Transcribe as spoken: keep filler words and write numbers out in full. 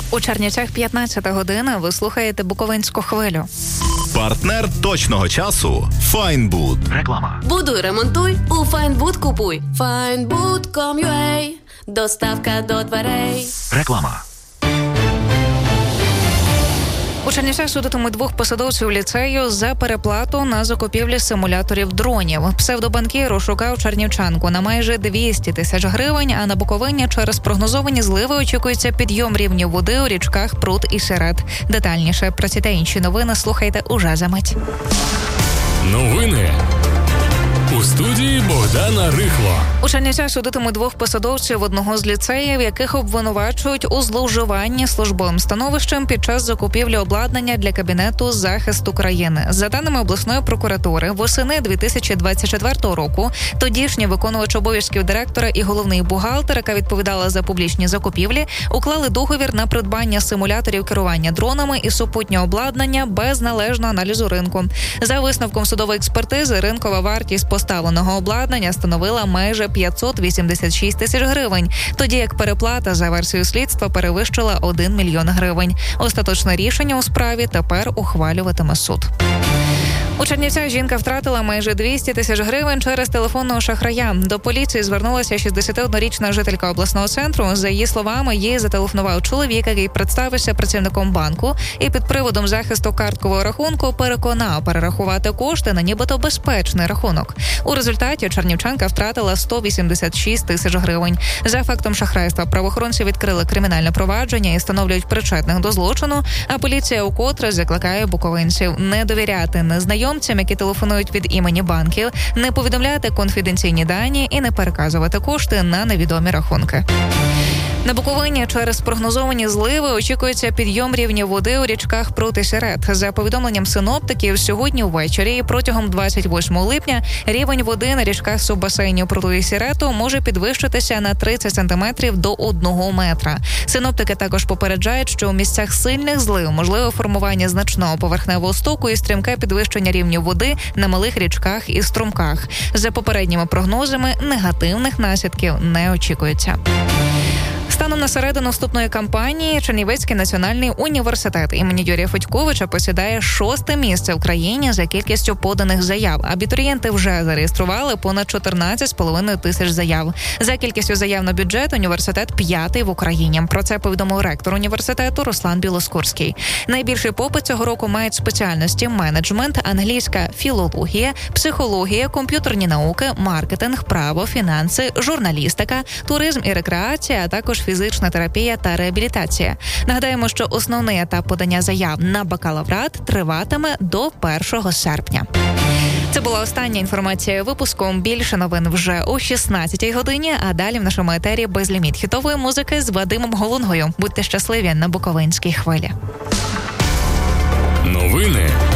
У Чернівцях п'ятнадцята година. Ви слухаєте Буковинську хвилю. Партнер точного часу – Файнбуд. Реклама. Будуй, ремонтуй, у Файнбуд купуй. Файнбуд точка ком точка ю а. Доставка до дверей. Реклама. У Чернівцях судитимуть двох посадовців ліцею за переплату на закупівлі симуляторів дронів. Псевдобанкір ошукав чернівчанку на майже двісті тисяч гривень, а на Буковині через прогнозовані зливи очікується підйом рівня води у річках Прут і Сирет. Детальніше про ці та інші новини слухайте уже за мить. Новини у студії Богдана Рихло. У Чернівцях судитимуть двох посадовців одного з ліцеїв, яких обвинувачують у зловживанні службовим становищем під час закупівлі обладнання для кабінету захисту країни. За даними обласної прокуратури, восени дві тисячі двадцять четвертого року тодішній виконувач обов'язків директора і головний бухгалтер, яка відповідала за публічні закупівлі, уклали договір на придбання симуляторів керування дронами і супутнього обладнання без належного аналізу ринку. За висновком судової експертизи, ринкова вартість поставленого обладнання становила майже п'ятсот вісімдесят шість тисяч гривень, тоді як переплата за версією слідства перевищила один мільйон гривень. Остаточне рішення у справі тепер ухвалюватиме суд. У Чернівцях жінка втратила майже двісті тисяч гривень через телефонного шахрая. До поліції звернулася шістдесятиоднорічна жителька обласного центру. За її словами, їй зателефонував чоловік, який представився працівником банку і під приводом захисту карткового рахунку переконав перерахувати кошти на нібито безпечний рахунок. У результаті чернівчанка втратила сто вісімдесят шість тисяч гривень. За фактом шахрайства правоохоронці відкрили кримінальне провадження і встановлюють причетних до злочину, а поліція укотре закликає буковинців не довіряти незнайомцям, які телефонують від імені банків, не повідомляти конфіденційні дані і не переказувати кошти на невідомі рахунки. На Буковині через прогнозовані зливи очікується підйом рівня води у річках Прут і Сирет. За повідомленням синоптиків, сьогодні ввечері і протягом двадцять восьмого липня рівень води на річках суббасейнів Пруту і Сирету може підвищитися на тридцять сантиметрів до одного метра. Синоптики також попереджають, що у місцях сильних злив можливе формування значного поверхневого стоку і стрімке підвищення рівня води на малих річках і струмках. За попередніми прогнозами, негативних наслідків не очікується. Станом на середину вступної кампанії Чернівецький національний університет імені Юрія Федьковича посідає шосте місце в країні за кількістю поданих заяв. Абітурієнти вже зареєстрували понад чотирнадцять з половиною тисяч заяв. За кількістю заяв на бюджет університет п'ятий в Україні. Про це повідомив ректор університету Руслан Білоскурський. Найбільший попит цього року мають спеціальності менеджмент, англійська філологія, психологія, комп'ютерні науки, маркетинг, право, фінанси, журналістика, туризм і рекреація, а також фізична терапія та реабілітація. Нагадаємо, що основний етап подання заяв на бакалаврат триватиме до першого серпня. Це була остання інформація випуску. Більше новин вже о шістнадцятій годині, а далі в нашому етері безліміт хітової музики з Вадимом Голунгою. Будьте щасливі на Буковинській хвилі. Новини